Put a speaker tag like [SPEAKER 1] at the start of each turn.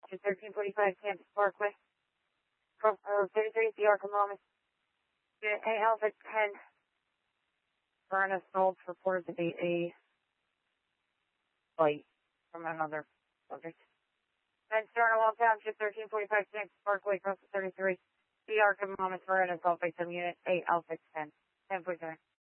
[SPEAKER 1] to 1345 Campus Parkway. From 33 CR Kilometers. Unit A Alpha 10. Burn assault reported to be a fight from another subject. Then starting walk down to 1345 Campus Parkway, across the 33 CR Kilometers. Burn assault by some unit A Alpha 10. 10.9.